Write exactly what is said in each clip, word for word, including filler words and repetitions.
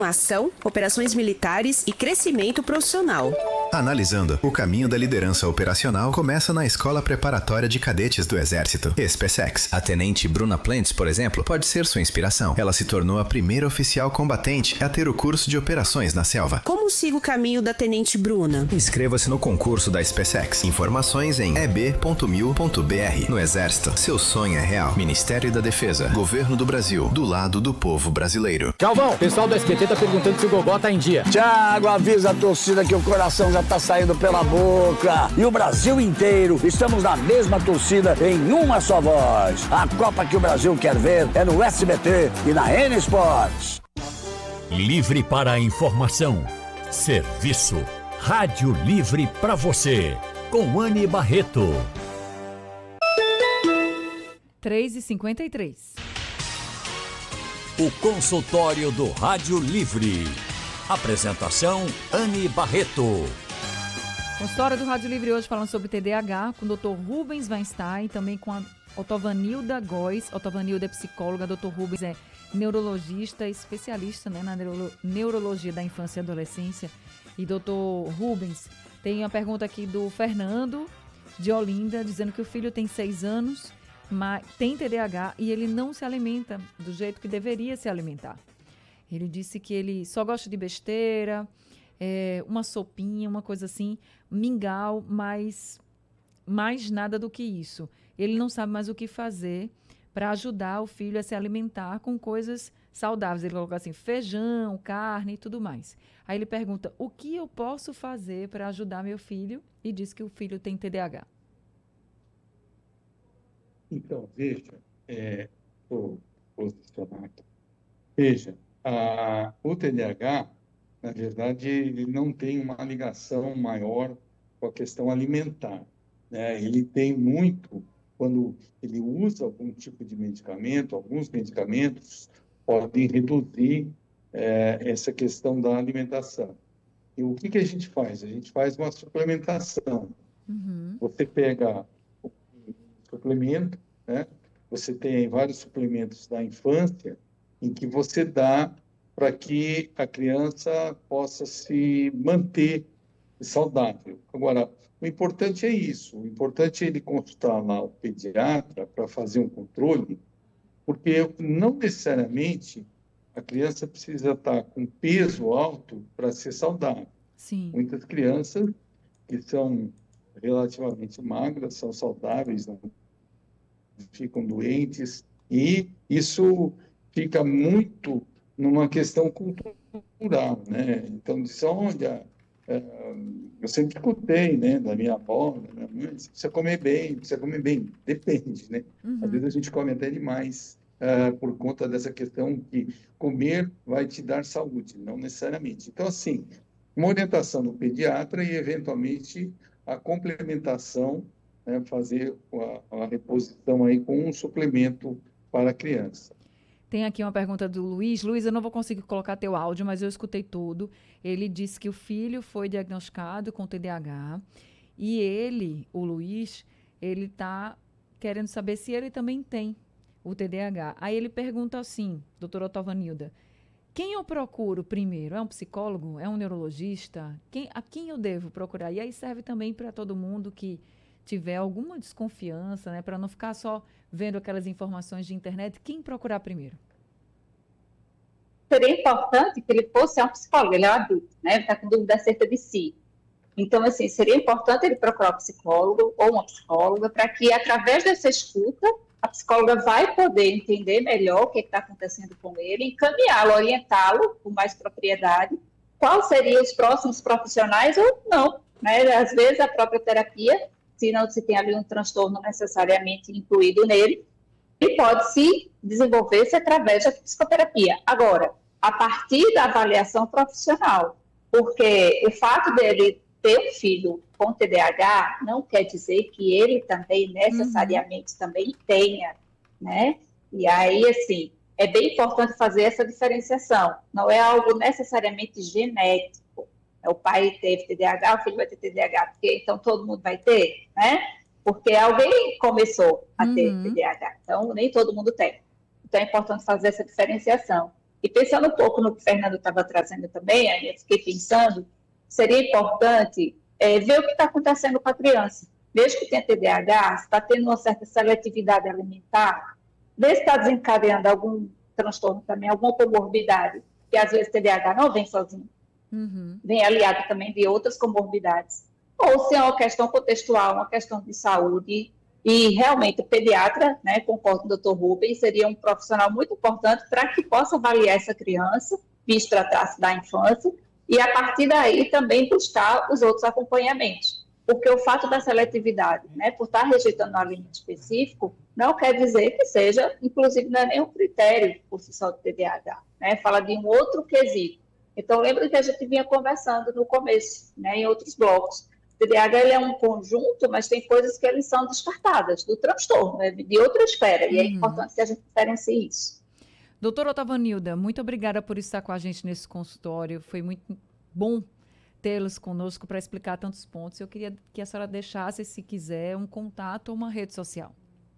Ação, operações militares e crescimento profissional. Analisando, o caminho da liderança operacional começa na Escola Preparatória de Cadetes do Exército, SpaceX. A tenente Bruna Plentes, por exemplo, pode ser sua inspiração. Ela se tornou a primeira oficial combatente a ter o curso de operações na selva. Como siga o caminho da tenente Bruna? Inscreva-se no concurso da SpaceX. Informações em e b ponto mil ponto b r. No Exército, seu sonho é real. Ministério da Defesa, Governo do Brasil, do lado do povo brasileiro. Calvão, pessoal do S B T tá perguntando se o Gogó tá em dia. Thiago, avisa a torcida que o coração já tá saindo pela boca. E o Brasil inteiro, estamos na mesma torcida em uma só voz. A Copa que o Brasil quer ver é no S B T e na N Sports. Livre para a informação. Serviço. Rádio Livre para você. Com Anne Barreto. três e cinquenta e três. O consultório do Rádio Livre. Apresentação Anne Barreto. Consultório do Rádio Livre hoje falando sobre T D A H com o doutor Rubens Weinstein, também com a Otovanilda Góes. Otovanilda é psicóloga, doutor Rubens é neurologista, especialista, né, na neuro, neurologia da infância e adolescência. E doutor Rubens, tem uma pergunta aqui do Fernando de Olinda, dizendo que o filho tem seis anos, mas tem T D A H e ele não se alimenta do jeito que deveria se alimentar. Ele disse que ele só gosta de besteira, é, uma sopinha, uma coisa assim, mingau, mas mais nada do que isso. Ele não sabe mais o que fazer para ajudar o filho a se alimentar com coisas saudáveis. Ele coloca assim, feijão, carne e tudo mais. Aí ele pergunta, o que eu posso fazer para ajudar meu filho? E diz que o filho tem T D A H. Então, veja, é, vou posicionar aqui. Veja, a, o T D A H, na verdade, ele não tem uma ligação maior com a questão alimentar, né? Ele tem muito, quando ele usa algum tipo de medicamento, alguns medicamentos podem reduzir é, essa questão da alimentação. E o que, que a gente faz? A gente faz uma suplementação. Uhum. Você pega um suplemento, né? Você tem vários suplementos da infância em que você dá para que a criança possa se manter saudável. Agora, o importante é isso, o importante é ele consultar lá o pediatra para fazer um controle, porque não necessariamente a criança precisa estar com peso alto para ser saudável. Sim. Muitas crianças que são relativamente magras são saudáveis, não ficam doentes, e isso fica muito numa questão cultural, né? Então, diz, olha, eu sempre escutei, né, da minha avó, da minha mãe, você precisa comer bem, precisa comer bem. Depende, né? Uhum. Às vezes a gente come até demais uh, por conta dessa questão que comer vai te dar saúde, não necessariamente. Então, assim, uma orientação do pediatra e, eventualmente, a complementação, né, fazer a, a reposição aí com um suplemento para a criança. Tem aqui uma pergunta do Luiz. Luiz, eu não vou conseguir colocar teu áudio, mas eu escutei tudo. Ele disse que o filho foi diagnosticado com T D A H e ele, o Luiz, ele está querendo saber se ele também tem o T D A H. Aí ele pergunta assim, doutora Otovanilda, quem eu procuro primeiro? É um psicólogo? É um neurologista? Quem, a quem eu devo procurar? E aí serve também para todo mundo que tiver alguma desconfiança, né, para não ficar só vendo aquelas informações de internet, quem procurar primeiro? Seria importante que ele fosse um psicólogo, ele é um adulto, né, ele está com dúvida acerca de si. Então, assim, seria importante ele procurar um psicólogo ou uma psicóloga para que, através dessa escuta, a psicóloga vai poder entender melhor o que está acontecendo com ele, encaminhá-lo, orientá-lo com mais propriedade, quais seriam os próximos profissionais ou não, né? Às vezes a própria terapia, se não se tem ali um transtorno necessariamente incluído nele, ele pode se desenvolver-se através da psicoterapia. Agora, a partir da avaliação profissional, porque o fato dele ter um filho com T D A H não quer dizer que ele também necessariamente uhum. também tenha, né? E aí, assim, é bem importante fazer essa diferenciação. Não é algo necessariamente genético. O pai teve T D A H, o filho vai ter T D A H, porque então todo mundo vai ter, né? Porque alguém começou a ter uhum. T D A H, então nem todo mundo tem. Então é importante fazer essa diferenciação. E pensando um pouco no que o Fernando estava trazendo também, aí eu fiquei pensando, seria importante é, ver o que está acontecendo com a criança. Desde que tem T D A H, se está tendo uma certa seletividade alimentar, ver se está desencadeando algum transtorno também, alguma comorbidade, que às vezes T D A H não vem sozinho, uhum. vem aliado também de outras comorbidades. Ou se é uma questão contextual, uma questão de saúde, e realmente o pediatra, né, concordo com o doutor Rubens, seria um profissional muito importante para que possa avaliar essa criança, visto tratar-se da infância, e a partir daí também buscar os outros acompanhamentos. Porque o fato da seletividade, né, por estar rejeitando um alimento específico, não quer dizer que seja, inclusive não é nenhum critério por si só do T D A H, né, fala de um outro quesito. Então, lembra que a gente vinha conversando no começo, né, em outros blocos. O T D A H ele é um conjunto, mas tem coisas que eles são descartadas do transtorno, né, de outra esfera, e é uhum. importante que a gente diferencie isso. Doutora Otavanilda, muito obrigada por estar com a gente nesse consultório, foi muito bom tê-los conosco para explicar tantos pontos. Eu queria que a senhora deixasse, se quiser, um contato ou uma rede social.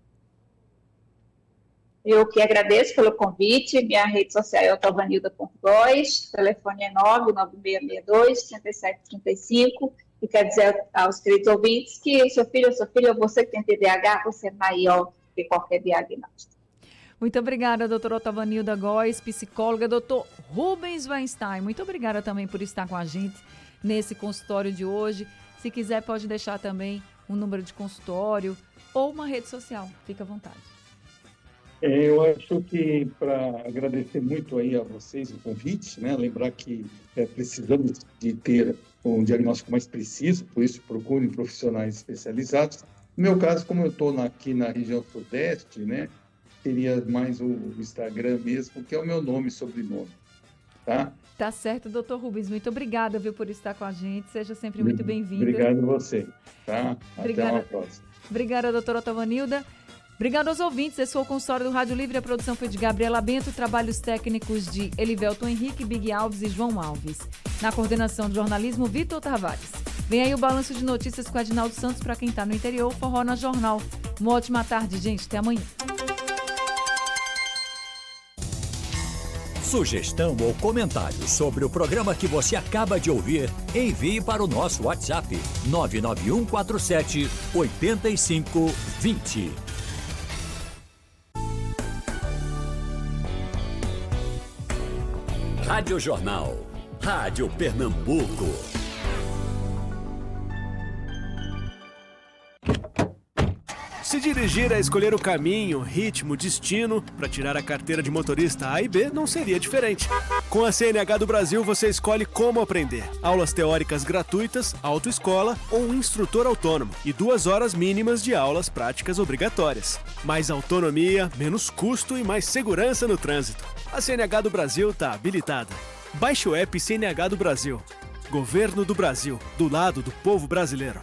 Eu que agradeço pelo convite. Minha rede social é otavanilda ponto góes, o telefone é nove nove seis seis dois, três sete três cinco. E quero dizer aos queridos ouvintes que seu filho ou sua filha, você que tem T D A H, você é maior que qualquer diagnóstico. Muito obrigada, doutora Otavanilda Góes, psicóloga. Doutor Rubens Weinstein, muito obrigada também por estar com a gente nesse consultório de hoje. Se quiser, pode deixar também um número de consultório ou uma rede social. Fica à vontade. É, eu acho que, para agradecer muito aí a vocês o convite, né, lembrar que é, precisamos de ter um diagnóstico mais preciso, por isso procurem profissionais especializados. No meu caso, como eu estou aqui na região sudeste, né, seria mais o Instagram mesmo, que é o meu nome e sobrenome. Tá? Tá certo, doutor Rubens. Muito obrigada, viu, por estar com a gente. Seja sempre muito bem-vindo. Obrigado a você. Tá? Obrigada. Até uma próxima. Obrigada, doutora Otavanilda. Obrigada aos ouvintes. Esse foi o consultório do Rádio Livre. A produção foi de Gabriela Bento, trabalhos técnicos de Elivelton Henrique, Big Alves e João Alves. Na coordenação de jornalismo, Vitor Tavares. Vem aí o balanço de notícias com Adinaldo Santos para quem está no interior, Forró na Jornal. Uma ótima tarde, gente. Até amanhã. Sugestão ou comentário sobre o programa que você acaba de ouvir, envie para o nosso WhatsApp nove nove um quatro sete oito cinco dois zero. Rádio Jornal, Rádio Pernambuco. Se dirigir é escolher o caminho, ritmo, destino para tirar a carteira de motorista A e B não seria diferente. Com a C N H do Brasil você escolhe como aprender. Aulas teóricas gratuitas, autoescola ou um instrutor autônomo e duas horas mínimas de aulas práticas obrigatórias. Mais autonomia, menos custo e mais segurança no trânsito. A C N H do Brasil está habilitada. Baixe o app C N H do Brasil. Governo do Brasil, do lado do povo brasileiro.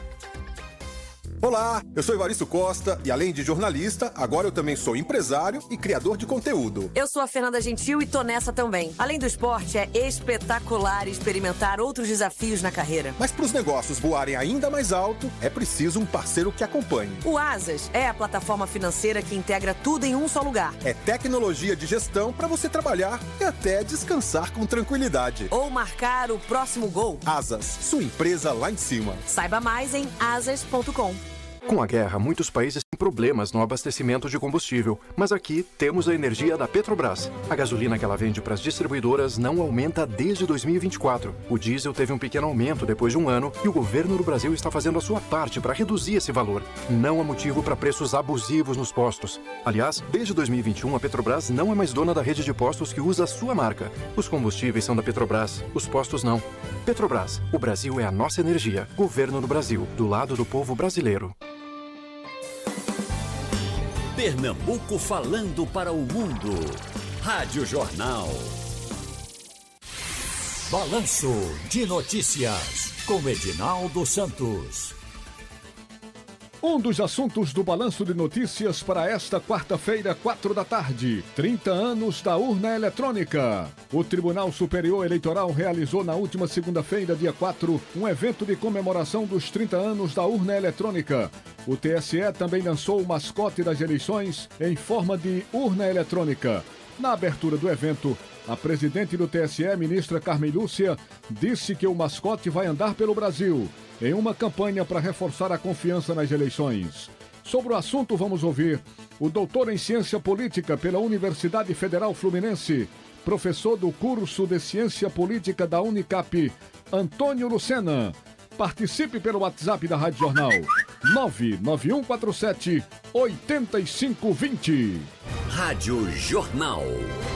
Olá, eu sou Evaristo Costa e além de jornalista, agora eu também sou empresário e criador de conteúdo. Eu sou a Fernanda Gentil e tô nessa também. Além do esporte, é espetacular experimentar outros desafios na carreira. Mas para os negócios voarem ainda mais alto, é preciso um parceiro que acompanhe. O Asas é a plataforma financeira que integra tudo em um só lugar. É tecnologia de gestão para você trabalhar e até descansar com tranquilidade. Ou marcar o próximo gol. Asas, sua empresa lá em cima. Saiba mais em asas ponto com. Com a guerra, muitos países têm problemas no abastecimento de combustível, mas aqui temos a energia da Petrobras. A gasolina que ela vende para as distribuidoras não aumenta desde dois mil e vinte e quatro. O diesel teve um pequeno aumento depois de um ano e o governo do Brasil está fazendo a sua parte para reduzir esse valor. Não há motivo para preços abusivos nos postos. Aliás, desde dois mil e vinte e um, a Petrobras não é mais dona da rede de postos que usa a sua marca. Os combustíveis são da Petrobras, os postos não. Petrobras, o Brasil é a nossa energia. Governo do Brasil, do lado do povo brasileiro. Pernambuco falando para o mundo. Rádio Jornal. Balanço de notícias com Edinaldo Santos. Um dos assuntos do Balanço de Notícias para esta quarta-feira, quatro da tarde. trinta anos da urna eletrônica. O Tribunal Superior Eleitoral realizou na última segunda-feira, dia quatro, um evento de comemoração dos trinta anos da urna eletrônica. O T S E também lançou o mascote das eleições em forma de urna eletrônica. Na abertura do evento, a presidente do T S E, ministra Carmen Lúcia, disse que o mascote vai andar pelo Brasil em uma campanha para reforçar a confiança nas eleições. Sobre o assunto, vamos ouvir o doutor em Ciência Política pela Universidade Federal Fluminense, professor do curso de Ciência Política da Unicap, Antônio Lucena. Participe pelo WhatsApp da Rádio Jornal, nove nove um quatro sete, oito cinco dois zero. Rádio Jornal.